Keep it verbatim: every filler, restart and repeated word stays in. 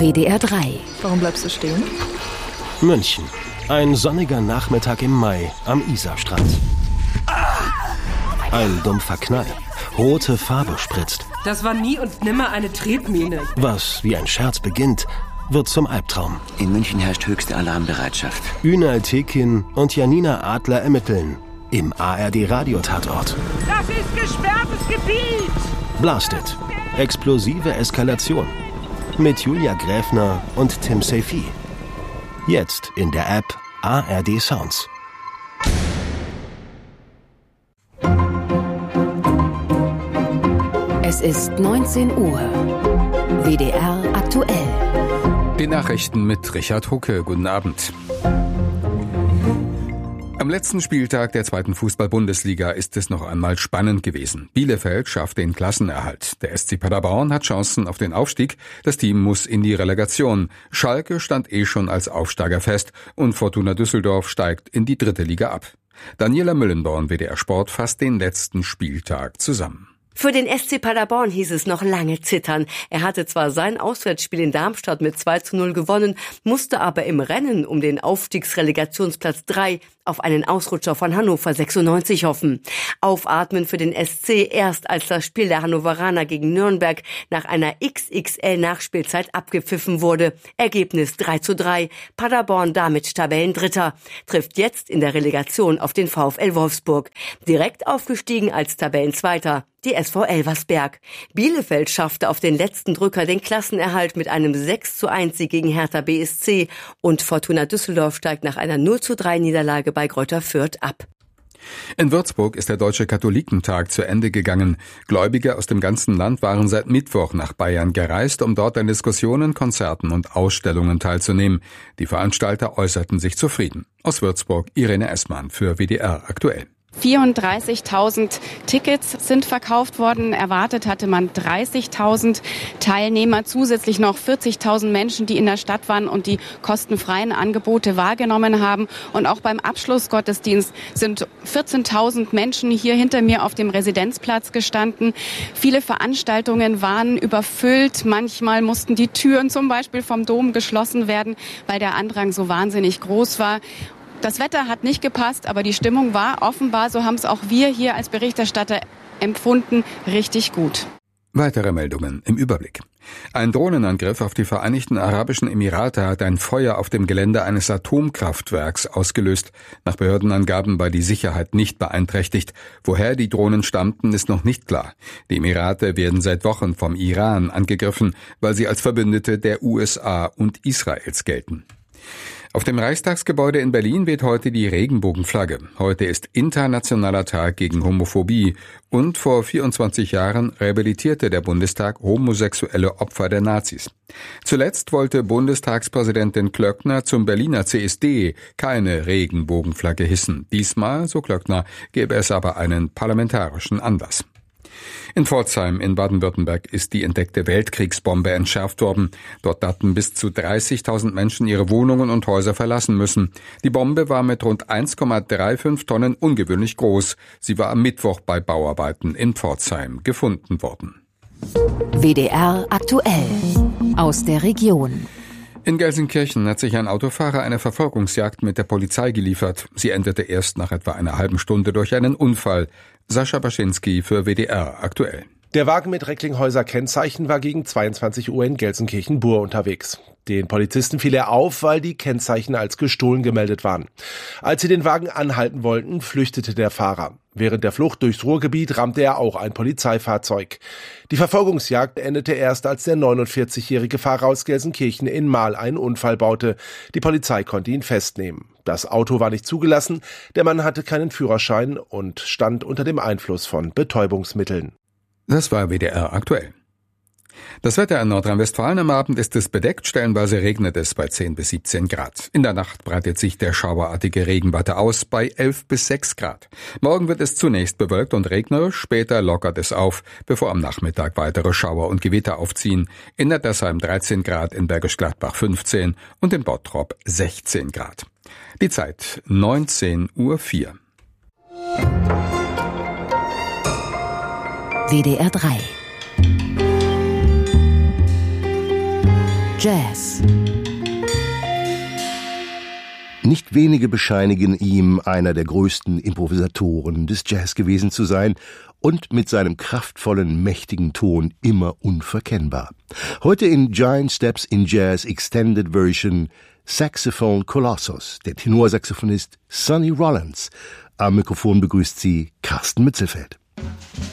W D R drei. Warum bleibst du stehen? München. Ein sonniger Nachmittag im Mai am Isarstrand. Ein dumpfer Knall. Rote Farbe spritzt. Das war nie und nimmer eine Tretmine. Was wie ein Scherz beginnt, wird zum Albtraum. In München herrscht höchste Alarmbereitschaft. Ünal Tekin und Janina Adler ermitteln im A R D-Radiotatort. Das ist gesperrtes Gebiet! Blasted. Explosive Eskalation. Mit Julia Gräfner und Tim Seyfi. Jetzt in der App A R D Sounds. Es ist neunzehn Uhr. W D R aktuell. Die Nachrichten mit Richard Hucke. Guten Abend. Am letzten Spieltag der zweiten Fußball-Bundesliga ist es noch einmal spannend gewesen. Bielefeld schafft den Klassenerhalt. Der S C Paderborn hat Chancen auf den Aufstieg. Das Team muss in die Relegation. Schalke stand eh schon als Aufsteiger fest und Fortuna Düsseldorf steigt in die dritte Liga ab. Daniela Müllenborn, W D R Sport, fasst den letzten Spieltag zusammen. Für den S C Paderborn hieß es noch lange zittern. Er hatte zwar sein Auswärtsspiel in Darmstadt mit zwei zu null gewonnen, musste aber im Rennen um den Aufstiegsrelegationsplatz drei auf einen Ausrutscher von Hannover sechsundneunzig hoffen. Aufatmen für den S C erst, als das Spiel der Hannoveraner gegen Nürnberg nach einer X X L-Nachspielzeit abgepfiffen wurde. Ergebnis drei zu drei. Paderborn damit Tabellendritter. Trifft jetzt in der Relegation auf den VfL Wolfsburg. Direkt aufgestiegen als Tabellenzweiter die S V Elversberg. Bielefeld schaffte auf den letzten Drücker den Klassenerhalt mit einem sechs zu eins Sieg gegen Hertha B S C und Fortuna Düsseldorf steigt nach einer null zu drei Niederlage bei Greuther Fürth ab. In Würzburg ist der Deutsche Katholikentag zu Ende gegangen. Gläubige aus dem ganzen Land waren seit Mittwoch nach Bayern gereist, um dort an Diskussionen, Konzerten und Ausstellungen teilzunehmen. Die Veranstalter äußerten sich zufrieden. Aus Würzburg Irene Essmann für W D R aktuell. vierunddreißigtausend Tickets sind verkauft worden. Erwartet hatte man dreißigtausend Teilnehmer, zusätzlich noch vierzigtausend Menschen, die in der Stadt waren und die kostenfreien Angebote wahrgenommen haben. Und auch beim Abschlussgottesdienst sind vierzehntausend Menschen hier hinter mir auf dem Residenzplatz gestanden. Viele Veranstaltungen waren überfüllt. Manchmal mussten die Türen zum Beispiel vom Dom geschlossen werden, weil der Andrang so wahnsinnig groß war. Das Wetter hat nicht gepasst, aber die Stimmung war offenbar, so haben es auch wir hier als Berichterstatter empfunden, richtig gut. Weitere Meldungen im Überblick. Ein Drohnenangriff auf die Vereinigten Arabischen Emirate hat ein Feuer auf dem Gelände eines Atomkraftwerks ausgelöst. Nach Behördenangaben war die Sicherheit nicht beeinträchtigt. Woher die Drohnen stammten, ist noch nicht klar. Die Emirate werden seit Wochen vom Iran angegriffen, weil sie als Verbündete der U S A und Israels gelten. Auf dem Reichstagsgebäude in Berlin weht heute die Regenbogenflagge. Heute ist Internationaler Tag gegen Homophobie und vor vierundzwanzig Jahren rehabilitierte der Bundestag homosexuelle Opfer der Nazis. Zuletzt wollte Bundestagspräsidentin Klöckner zum Berliner C S D keine Regenbogenflagge hissen. Diesmal, so Klöckner, gäbe es aber einen parlamentarischen Anlass. In Pforzheim in Baden-Württemberg ist die entdeckte Weltkriegsbombe entschärft worden. Dort hatten bis zu dreißigtausend Menschen ihre Wohnungen und Häuser verlassen müssen. Die Bombe war mit rund eins Komma fünfunddreißig Tonnen ungewöhnlich groß. Sie war am Mittwoch bei Bauarbeiten in Pforzheim gefunden worden. W D R aktuell aus der Region. In Gelsenkirchen hat sich ein Autofahrer einer Verfolgungsjagd mit der Polizei geliefert. Sie endete erst nach etwa einer halben Stunde durch einen Unfall. Sascha Baschinski für W D R aktuell. Der Wagen mit Recklinghäuser Kennzeichen war gegen zweiundzwanzig Uhr in Gelsenkirchen-Bur unterwegs. Den Polizisten fiel er auf, weil die Kennzeichen als gestohlen gemeldet waren. Als sie den Wagen anhalten wollten, flüchtete der Fahrer. Während der Flucht durchs Ruhrgebiet rammte er auch ein Polizeifahrzeug. Die Verfolgungsjagd endete erst, als der neunundvierzigjährige Fahrer aus Gelsenkirchen in Mahl einen Unfall baute. Die Polizei konnte ihn festnehmen. Das Auto war nicht zugelassen, der Mann hatte keinen Führerschein und stand unter dem Einfluss von Betäubungsmitteln. Das war W D R aktuell. Das Wetter in Nordrhein-Westfalen: am Abend ist es bedeckt, stellenweise regnet es bei zehn bis siebzehn Grad. In der Nacht breitet sich der schauerartige Regen weiter aus bei elf bis sechs Grad. Morgen wird es zunächst bewölkt und regnerisch, später lockert es auf, bevor am Nachmittag weitere Schauer und Gewitter aufziehen. In Nettersheim dreizehn Grad, in Bergisch Gladbach fünfzehn und in Bottrop sechzehn Grad. Die Zeit neunzehn Uhr vier. W D R drei. Jazz. Nicht wenige bescheinigen ihm, einer der größten Improvisatoren des Jazz gewesen zu sein und mit seinem kraftvollen, mächtigen Ton immer unverkennbar. Heute in Giant Steps in Jazz Extended Version Saxophone Colossus, der Tenorsaxophonist Sonny Rollins. Am Mikrofon begrüßt sie Carsten Mützelfeld.